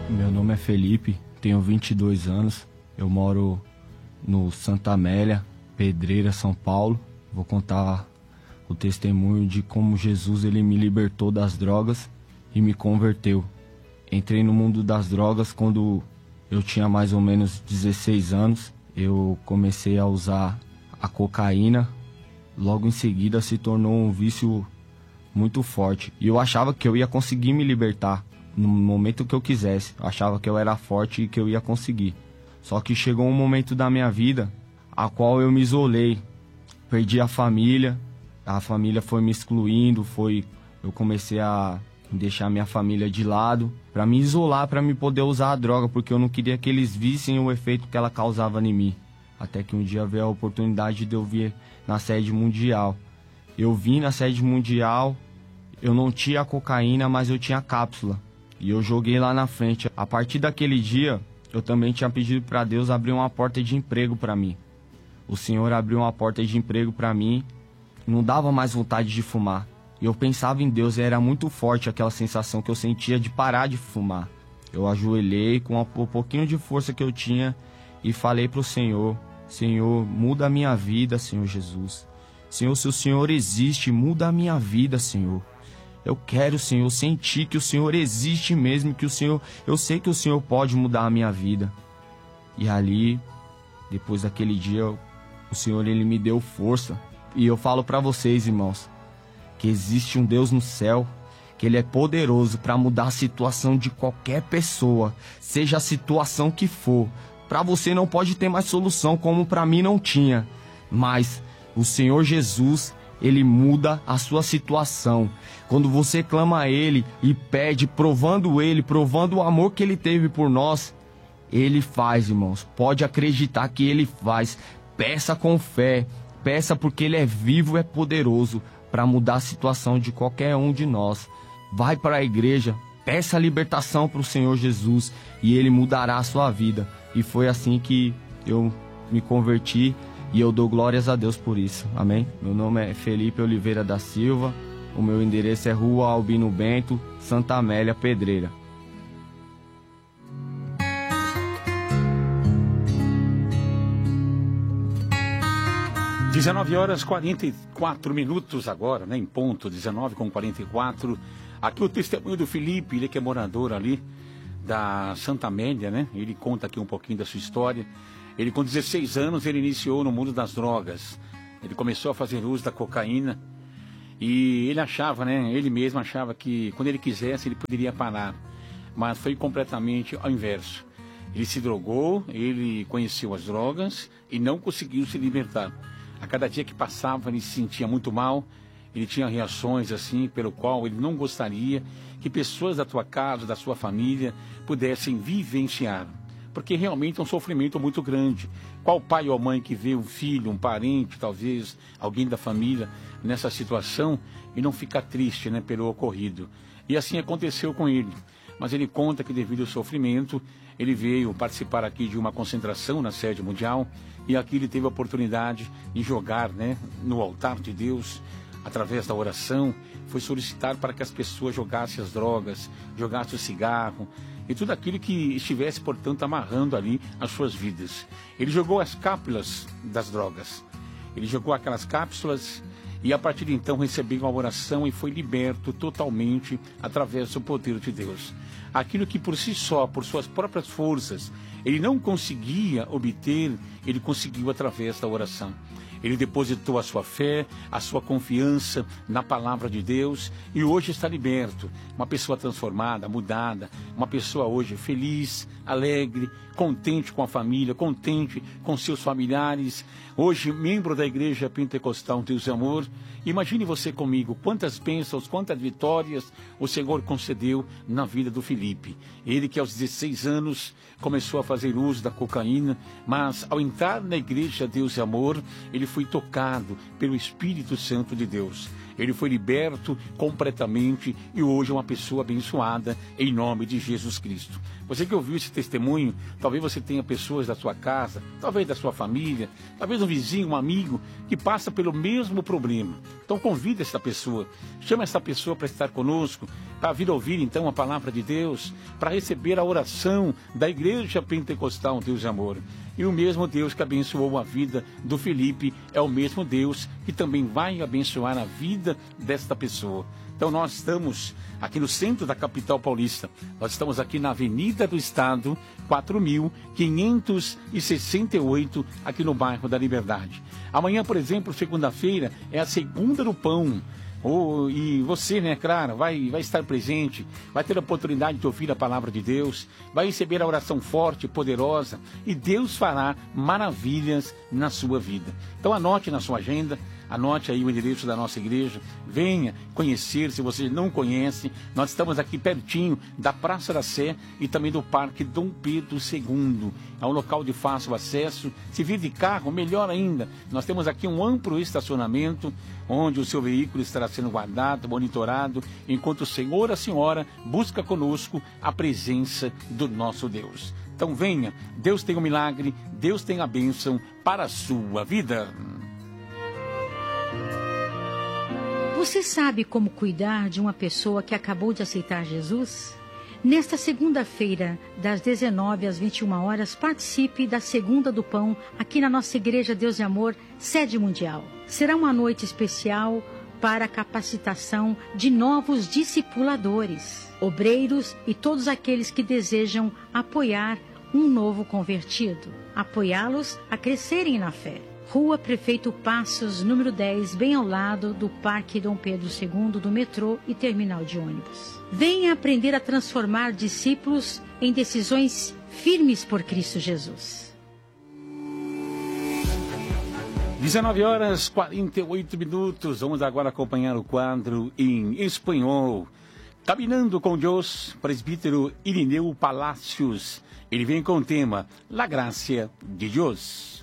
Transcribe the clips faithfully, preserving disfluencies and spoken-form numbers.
Meu nome é Felipe, tenho vinte e dois anos, eu moro no Santa Amélia, Pedreira, São Paulo. Vou contar o testemunho de como Jesus ele me libertou das drogas e me converteu. Entrei no mundo das drogas quando eu tinha mais ou menos dezesseis anos. Eu comecei a usar a cocaína, logo em seguida se tornou um vício muito forte. E eu achava que eu ia conseguir me libertar no momento que eu quisesse. Eu achava que eu era forte e que eu ia conseguir. Só que chegou um momento da minha vida a qual eu me isolei. Perdi a família, a família foi me excluindo, foi... eu comecei a deixar minha família de lado para me isolar, para me poder usar a droga, porque eu não queria que eles vissem o efeito que ela causava em mim. Até que um dia veio a oportunidade de eu vir na sede mundial. Eu vim na sede mundial, eu não tinha cocaína, mas eu tinha cápsula. E eu joguei lá na frente. A partir daquele dia, eu também tinha pedido para Deus abrir uma porta de emprego para mim. O Senhor abriu uma porta de emprego para mim, não dava mais vontade de fumar. E eu pensava em Deus e era muito forte aquela sensação que eu sentia de parar de fumar. Eu ajoelhei com o pouquinho de força que eu tinha e falei para o Senhor: Senhor, muda a minha vida, Senhor Jesus. Senhor, se o Senhor existe, muda a minha vida, Senhor. Eu quero, Senhor, sentir que o Senhor existe mesmo, que o Senhor, eu sei que o Senhor pode mudar a minha vida. E ali, depois daquele dia, o Senhor ele me deu força. E eu falo para vocês, irmãos, que existe um Deus no céu, que Ele é poderoso para mudar a situação de qualquer pessoa, seja a situação que for. Para você não pode ter mais solução, como para mim não tinha, mas o Senhor Jesus, Ele muda a sua situação. Quando você clama a Ele e pede, provando Ele, provando o amor que Ele teve por nós, Ele faz, irmãos. Pode acreditar que Ele faz. Peça com fé, peça porque Ele é vivo e é poderoso para mudar a situação de qualquer um de nós. Vai para a igreja, peça a libertação para o Senhor Jesus e Ele mudará a sua vida. E foi assim que eu me converti e eu dou glórias a Deus por isso. Amém? Meu nome é Felipe Oliveira da Silva, o meu endereço é Rua Albino Bento, Santa Amélia, Pedreira. dezenove horas e quarenta e quatro minutos agora, né? Em ponto, dezenove com quarenta e quatro. Aqui o testemunho do Felipe, ele que é morador ali da Santa Amélia, né? Ele conta aqui um pouquinho da sua história. Ele com dezesseis anos, ele iniciou no mundo das drogas. Ele começou a fazer uso da cocaína e ele achava, né? Ele mesmo achava que quando ele quisesse ele poderia parar. Mas foi completamente ao inverso. Ele se drogou, ele conheceu as drogas e não conseguiu se libertar. A cada dia que passava ele se sentia muito mal, ele tinha reações assim, pelo qual ele não gostaria que pessoas da tua casa, da sua família, pudessem vivenciar. Porque realmente é um sofrimento muito grande. Qual pai ou mãe que vê um filho, um parente, talvez alguém da família nessa situação e não fica triste, né, pelo ocorrido. E assim aconteceu com ele. Mas ele conta que devido ao sofrimento, ele veio participar aqui de uma concentração na sede mundial e aqui ele teve a oportunidade de jogar, né, no altar de Deus, através da oração, foi solicitar para que as pessoas jogassem as drogas, jogassem o cigarro e tudo aquilo que estivesse, portanto, amarrando ali as suas vidas. Ele jogou as cápsulas das drogas, ele jogou aquelas cápsulas e a partir de então recebeu uma oração e foi liberto totalmente através do poder de Deus. Aquilo que por si só, por suas próprias forças, ele não conseguia obter, ele conseguiu através da oração. Ele depositou a sua fé, a sua confiança na palavra de Deus e hoje está liberto. Uma pessoa transformada, mudada, uma pessoa hoje feliz, alegre, contente com a família, contente com seus familiares. Hoje, membro da Igreja Pentecostal Deus e Amor. Imagine você comigo, quantas bênçãos, quantas vitórias o Senhor concedeu na vida do Felipe. Ele que aos dezesseis anos começou a fazer uso da cocaína, mas ao entrar na Igreja Deus e Amor, ele foi tocado pelo Espírito Santo de Deus. ele foi liberto completamente e hoje é uma pessoa abençoada em nome de Jesus Cristo. Você que ouviu esse testemunho, talvez você tenha pessoas da sua casa, talvez da sua família, talvez um vizinho, um amigo, que passa pelo mesmo problema. Então convida essa pessoa, chama essa pessoa para estar conosco, para vir ouvir então a palavra de Deus, para receber a oração da Igreja Pentecostal Deus de Amor. E o mesmo Deus que abençoou a vida do Felipe é o mesmo Deus que também vai abençoar a vida desta pessoa. Então nós estamos aqui no centro da capital paulista. Nós estamos aqui na Avenida do Estado, quatro mil quinhentos e sessenta e oito, aqui no bairro da Liberdade. Amanhã, por exemplo, segunda-feira, é a Segunda do Pão. Oh, e você, né, claro, vai, vai estar presente, vai ter a oportunidade de ouvir a palavra de Deus, vai receber a oração forte, poderosa, e Deus fará maravilhas na sua vida. Então anote na sua agenda, anote aí o endereço da nossa igreja, venha conhecer, se você não conhece. Nós estamos aqui pertinho da Praça da Sé e também do Parque Dom Pedro segundo. É um local de fácil acesso. Se vir de carro, melhor ainda. Nós temos aqui um amplo estacionamento, onde o seu veículo estará sendo guardado, monitorado, enquanto o senhor ou a senhora busca conosco a presença do nosso Deus. Então venha, Deus tem um milagre, Deus tem a bênção para a sua vida. Você sabe como cuidar de uma pessoa que acabou de aceitar Jesus? Nesta segunda-feira, das dezenove às vinte e uma horas, participe da Segunda do Pão aqui na nossa Igreja Deus de Amor, sede mundial. Será uma noite especial para a capacitação de novos discipuladores, obreiros e todos aqueles que desejam apoiar um novo convertido, apoiá-los a crescerem na fé. Rua Prefeito Passos, número dez, bem ao lado do Parque Dom Pedro segundo, do metrô e terminal de ônibus. Venha aprender a transformar discípulos em decisões firmes por Cristo Jesus. dezenove horas e quarenta e oito minutos. Vamos agora acompanhar o quadro em espanhol. Caminhando com Deus, presbítero Irineu Palacios. Ele vem com o tema La Gracia de Dios.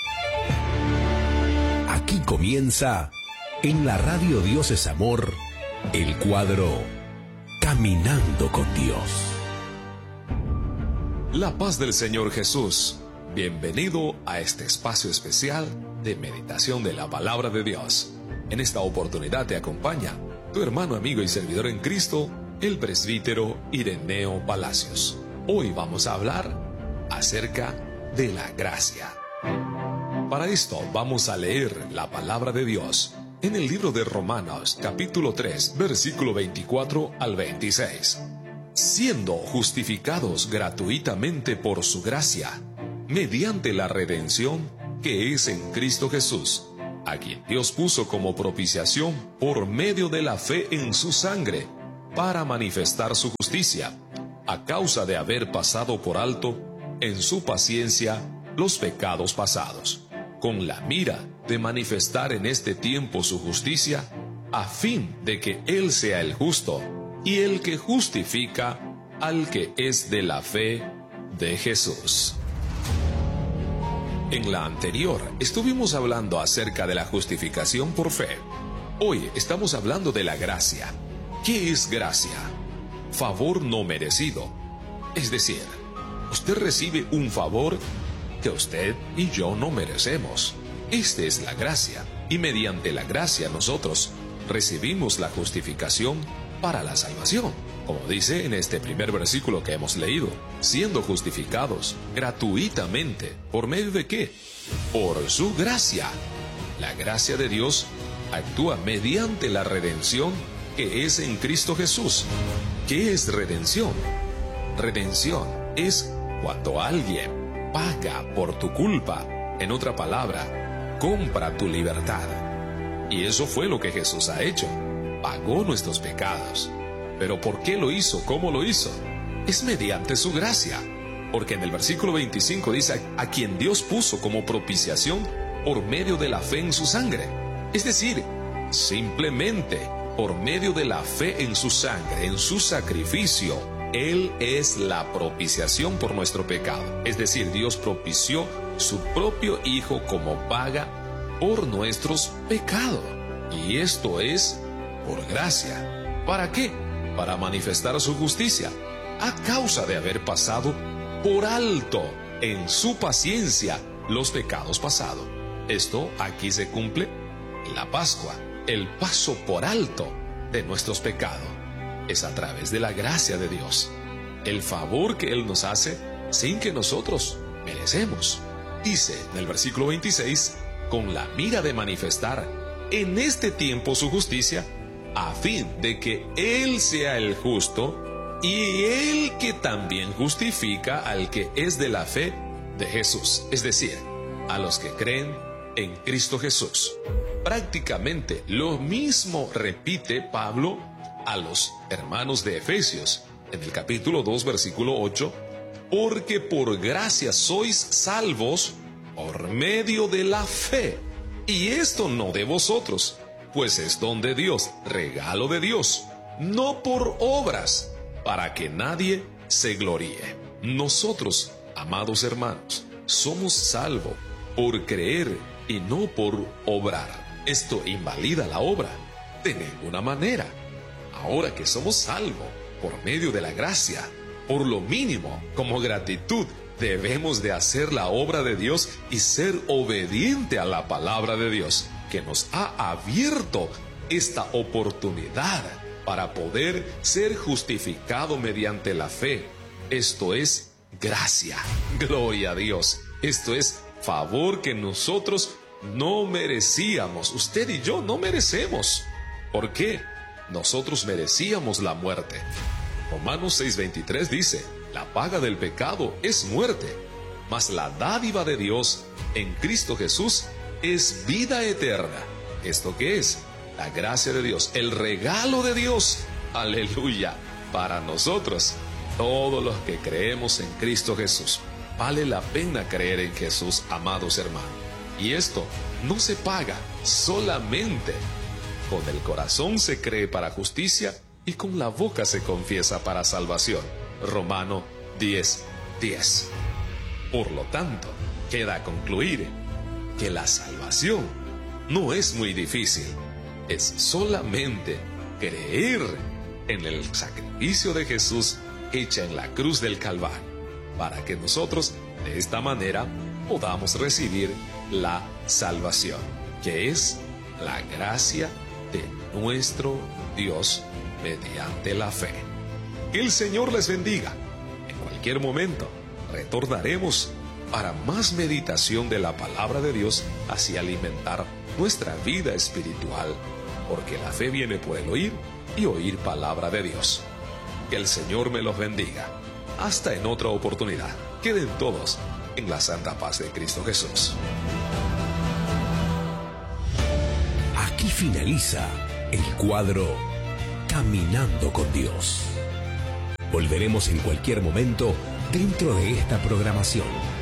Aquí comienza, en la radio Dios es Amor, el cuadro Caminando con Dios. La paz del Señor Jesús. Bienvenido a este espacio especial de meditación de la palabra de Dios. En esta oportunidad te acompaña tu hermano, amigo y servidor en Cristo, el presbítero Irineo Palacios. Hoy vamos a hablar acerca de la gracia. Para esto vamos a leer la palabra de Dios en el libro de Romanos, capítulo tres, versículo veinticuatro al veintiséis. Siendo justificados gratuitamente por su gracia, mediante la redención que es en Cristo Jesús, a quien Dios puso como propiciación por medio de la fe en su sangre, para manifestar su justicia, a causa de haber pasado por alto en su paciencia los pecados pasados, con la mira de manifestar en este tiempo su justicia, a fin de que Él sea el justo y el que justifica al que es de la fe de Jesús. En la anterior estuvimos hablando acerca de la justificación por fe. Hoy estamos hablando de la gracia. ¿Qué es gracia? Favor no merecido. Es decir, usted recibe un favor que usted y yo no merecemos. Esta es la gracia, y mediante la gracia nosotros recibimos la justificación para la salvación, como dice en este primer versículo que hemos leído, siendo justificados gratuitamente. ¿Por medio de qué? Por su gracia. La gracia de Dios actúa mediante la redención que es en Cristo Jesús. ¿Qué es redención? Redención es cuando alguien paga por tu culpa. En otra palabra, compra tu libertad. Y eso fue lo que Jesús ha hecho. Pagó nuestros pecados. ¿Pero por qué lo hizo? ¿Cómo lo hizo? Es mediante su gracia. Porque en el versículo veinticinco dice, a quien Dios puso como propiciación por medio de la fe en su sangre. Es decir, simplemente por medio de la fe en su sangre, en su sacrificio, Él es la propiciación por nuestro pecado. Es decir, Dios propició su propio Hijo como paga por nuestros pecados. Y esto es por gracia. ¿Para qué? Para manifestar su justicia, a causa de haber pasado por alto en su paciencia los pecados pasados. Esto aquí se cumple en la Pascua, el paso por alto de nuestros pecados. Es a través de la gracia de Dios, el favor que Él nos hace sin que nosotros merecemos. Dice en el versículo veintiséis, con la mira de manifestar en este tiempo su justicia, a fin de que Él sea el justo y Él que también justifica al que es de la fe de Jesús, es decir, a los que creen en Cristo Jesús. Prácticamente lo mismo repite Pablo a los hermanos de Efesios en el capítulo dos, versículo ocho, porque por gracia sois salvos por medio de la fe, y esto no de vosotros, pues es don de Dios, regalo de Dios, no por obras, para que nadie se gloríe. Nosotros, amados hermanos, somos salvos por creer y no por obrar. Esto invalida la obra de ninguna manera. Ahora que somos salvos por medio de la gracia, por lo mínimo, como gratitud, debemos de hacer la obra de Dios y ser obediente a la palabra de Dios, que nos ha abierto esta oportunidad para poder ser justificado mediante la fe. Esto es gracia. Gloria a Dios. Esto es favor que nosotros no merecíamos. Usted y yo no merecemos. ¿Por qué? Nosotros merecíamos la muerte. Romanos seis veintitrés dice, la paga del pecado es muerte, mas la dádiva de Dios en Cristo Jesús es vida eterna. ¿Esto qué es? La gracia de Dios, el regalo de Dios, aleluya, para nosotros, todos los que creemos en Cristo Jesús. Vale la pena creer en Jesús, amados hermanos. Y esto no se paga, solamente con el corazón se cree para justicia y con la boca se confiesa para salvación. Romano diez, diez. Por lo tanto, queda concluir que la salvación no es muy difícil. Es solamente creer en el sacrificio de Jesús hecha en la cruz del Calvario, para que nosotros de esta manera podamos recibir la salvación, que es la gracia de nuestro Dios mediante la fe. Que el Señor les bendiga. En cualquier momento retornaremos para más meditación de la palabra de Dios, así alimentar nuestra vida espiritual, porque la fe viene por el oír y oír palabra de Dios. Que el Señor me los bendiga. Hasta en otra oportunidad. Queden todos en la santa paz de Cristo Jesús. Aquí finaliza el cuadro Caminando con Dios. Volveremos en cualquier momento dentro de esta programación.